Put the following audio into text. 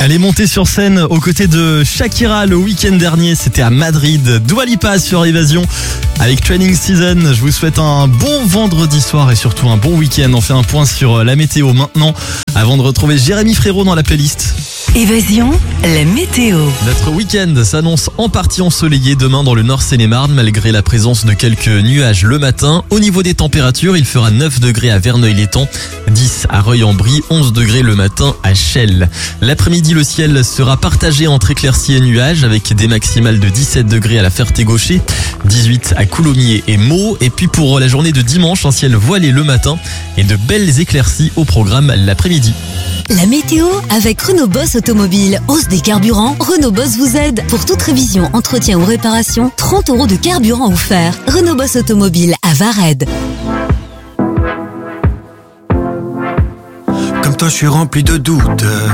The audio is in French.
Elle est montée sur scène aux côtés de Shakira le week-end dernier. C'était à Madrid. Dua Lipa sur Évasion avec Training Season. Je vous souhaite un bon vendredi soir et surtout un bon week-end. On fait un point sur la météo maintenant avant de retrouver Jérémy Frérot dans la playlist. Évasion, la météo. Notre week-end s'annonce en partie ensoleillé demain dans le Nord Seine-et-Marne malgré la présence de quelques nuages le matin. Au niveau des températures, il fera 9 degrés à Verneuil-l'Étang, 10 à Reuil-en-Brie, 11 degrés le matin à Chelles. L'après-midi, le ciel sera partagé entre éclaircies et nuages avec des maximales de 17 degrés à la Ferté-Gaucher, 18 à Coulommiers et Meaux. Et puis pour la journée de dimanche, un ciel voilé le matin et de belles éclaircies au programme l'après-midi. La météo avec Renault Boss Automobile. Hausse des carburants, Renault Boss vous aide. Pour toute révision, entretien ou réparation, 30 € de carburant offert. Renault Boss Automobile à Vared. Comme toi, je suis rempli de doutes.